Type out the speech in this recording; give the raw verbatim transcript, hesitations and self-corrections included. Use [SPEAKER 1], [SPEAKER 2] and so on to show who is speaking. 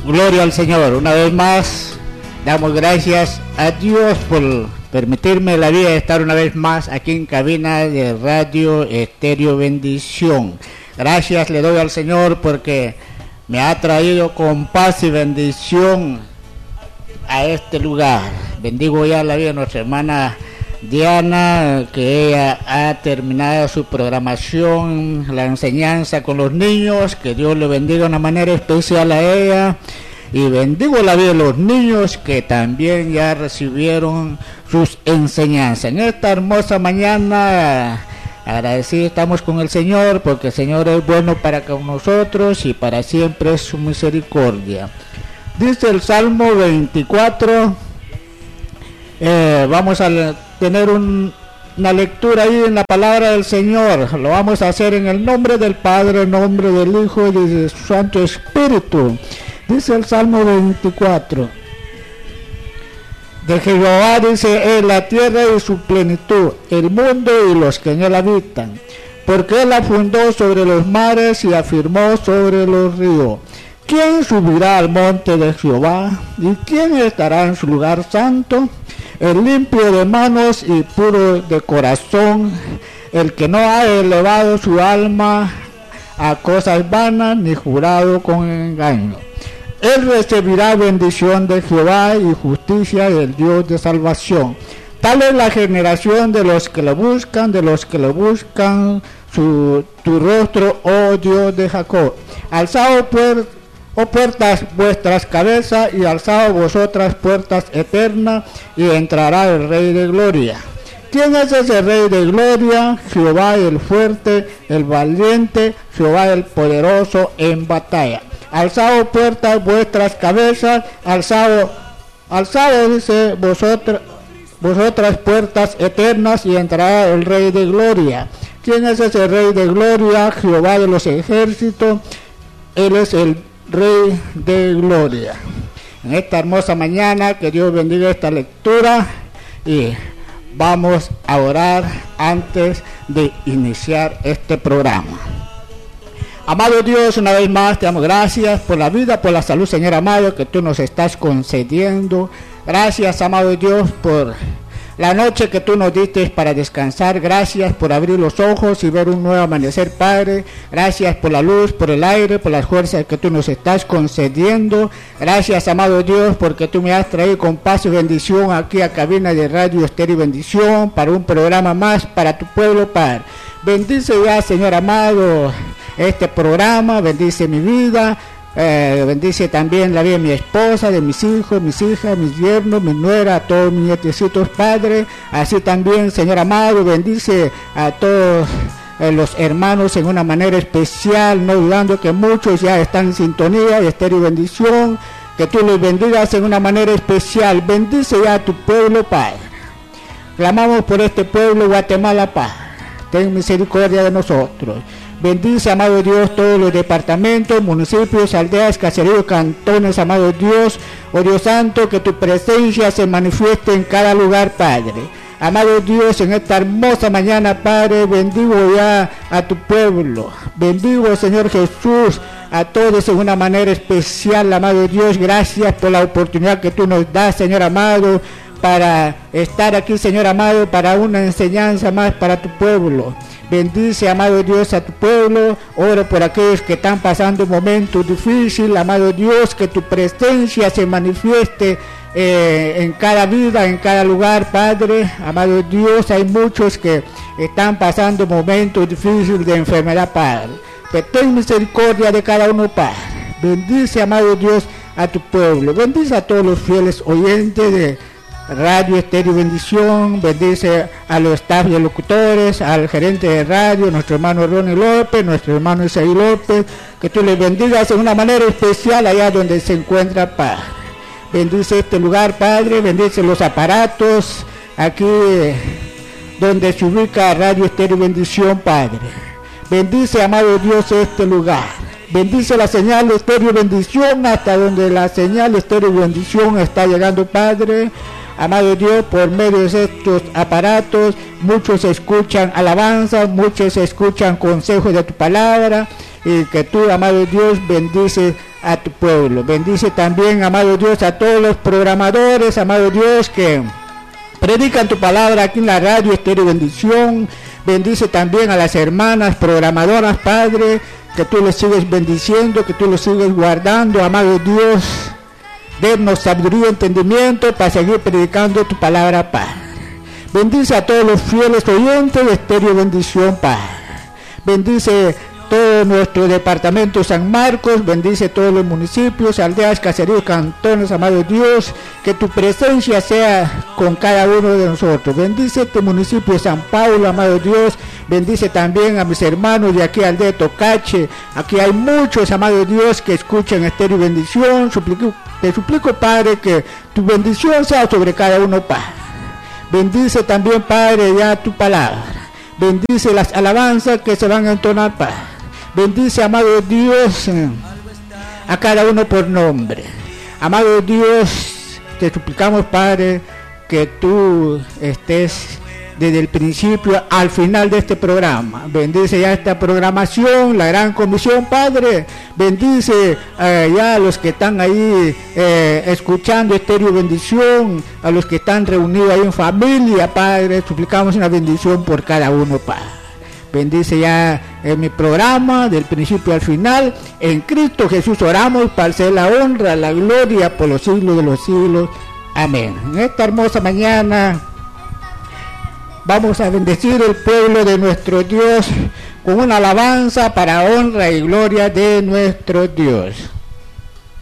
[SPEAKER 1] Gloria al Señor. Una vez más, damos gracias a Dios por permitirme la vida de estar una vez más aquí en cabina de Radio Estéreo Bendición. Gracias le doy al Señor porque me ha traído con paz y bendición a este lugar. Bendigo ya la vida de nuestra hermana Diana, que ella ha terminado su programación, la enseñanza con los niños. Que Dios le bendiga de una manera especial a ella. Y bendigo la vida de los niños que también ya recibieron sus enseñanzas. En esta hermosa mañana, agradecidos estamos con el Señor, porque el Señor es bueno para con nosotros y para siempre es su misericordia. Dice el Salmo veinticuatro, eh, vamos a tener un, una lectura ahí en la palabra del Señor. Lo vamos a hacer en el nombre del Padre, en nombre del Hijo y del Santo Espíritu. Dice el Salmo veinticuatro. De Jehová dice, es la tierra y su plenitud, el mundo y los que en él habitan. Porque él la fundó sobre los mares y afirmó sobre los ríos. ¿Quién subirá al monte de Jehová? ¿Y quién estará en su lugar santo? El limpio de manos y puro de corazón, el que no ha elevado su alma a cosas vanas, ni jurado con engaño. Él recibirá bendición de Jehová y justicia del Dios de salvación. Tal es la generación de los que lo buscan, de los que lo buscan su, tu rostro, oh Dios de Jacob. Alzado pues, oh puertas vuestras cabezas, y alzado vosotras puertas eternas, y entrará el Rey de Gloria. ¿Quién es ese Rey de Gloria? Jehová el fuerte, el valiente, Jehová el poderoso en batalla. Alzado puertas vuestras cabezas, alzado, alzado dice vosotras, vosotras puertas eternas, y entrará el Rey de Gloria. ¿Quién es ese Rey de Gloria? Jehová de los ejércitos, él es el Rey de Gloria. En esta hermosa mañana, que Dios bendiga esta lectura, y vamos a orar antes de iniciar este programa. Amado Dios, una vez más te damos gracias por la vida, por la salud, Señor amado, que tú nos estás concediendo. Gracias, amado Dios, por la noche que tú nos diste para descansar. Gracias por abrir los ojos y ver un nuevo amanecer, Padre. Gracias por la luz, por el aire, por las fuerzas que tú nos estás concediendo. Gracias, amado Dios, porque tú me has traído con paz y bendición aquí a cabina de Radio Estéreo Bendición para un programa más para tu pueblo, Padre. Bendice ya, Señor amado, este programa, bendice mi vida, eh, bendice también la vida de mi esposa, de mis hijos, mis hijas, mis yernos, mi nuera, a todos mis nietecitos, Padre. Así también, Señor amado, bendice a todos eh, los hermanos en una manera especial, no dudando que muchos ya están en sintonía de Estéreo Bendición, que tú los bendigas en una manera especial. Bendice ya a tu pueblo, Padre. Clamamos por este pueblo, Guatemala, Padre. Ten misericordia de nosotros. Bendice, amado Dios, todos los departamentos, municipios, aldeas, caseríos, cantones, amado Dios. Oh Dios Santo, que tu presencia se manifieste en cada lugar, Padre. Amado Dios, en esta hermosa mañana, Padre, bendigo ya a tu pueblo. Bendigo, Señor Jesús, a todos en una manera especial, amado Dios. Gracias por la oportunidad que tú nos das, Señor amado, para estar aquí, Señor amado, para una enseñanza más para tu pueblo. Bendice, amado Dios, a tu pueblo. Oro por aquellos que están pasando momentos difíciles, amado Dios, que tu presencia se manifieste eh, en cada vida, en cada lugar, Padre. Amado Dios, hay muchos que están pasando momentos difíciles de enfermedad, Padre. Que ten misericordia de cada uno, Padre. Bendice, amado Dios, a tu pueblo. Bendice a todos los fieles oyentes de Radio Estéreo Bendición. Bendice a los staff y locutores, al gerente de radio, nuestro hermano Ronnie López, nuestro hermano Isaí López. Que tú les bendigas en una manera especial allá donde se encuentra, Padre. Bendice este lugar, Padre. Bendice los aparatos aquí donde se ubica Radio Estéreo Bendición, Padre. Bendice, amado Dios, este lugar. Bendice la señal de Estéreo Bendición hasta donde la señal de Estéreo Bendición está llegando, Padre. Amado Dios, por medio de estos aparatos, muchos escuchan alabanzas, muchos escuchan consejos de tu palabra, y que tú, amado Dios, bendice a tu pueblo. Bendice también, amado Dios, a todos los programadores, amado Dios, que predican tu palabra aquí en la radio Estéreo Bendición. Bendice también a las hermanas programadoras, Padre, que tú les sigues bendiciendo, que tú los sigues guardando, amado Dios. Denos sabiduría y entendimiento para seguir predicando tu palabra, Padre. Bendice a todos los fieles oyentes de Estéreo Bendición, Padre. Bendice todo nuestro departamento San Marcos, bendice todos los municipios, aldeas, caseríos, cantones, amado Dios, que tu presencia sea con cada uno de nosotros. Bendice este municipio de San Paulo, amado Dios, bendice también a mis hermanos de aquí, aldea de Tocache. Aquí hay muchos, amado Dios, que escuchan Estéreo Bendición. Suplico, te suplico, Padre, que tu bendición sea sobre cada uno, Padre. Bendice también, Padre, ya tu palabra. Bendice las alabanzas que se van a entonar, Padre. Bendice, amado Dios, a cada uno por nombre. Amado Dios, te suplicamos, Padre, que tú estés desde el principio al final de este programa. Bendice ya esta programación, la gran comisión, Padre. Bendice eh, ya a los que están ahí eh, escuchando Estéreo Bendición, a los que están reunidos ahí en familia, Padre. Suplicamos una bendición por cada uno, Padre. Bendice ya en mi programa del principio al final. En Cristo Jesús oramos para hacer la honra, la gloria por los siglos de los siglos. Amén. En esta hermosa mañana vamos a bendecir el pueblo de nuestro Dios con una alabanza para honra y gloria de nuestro Dios.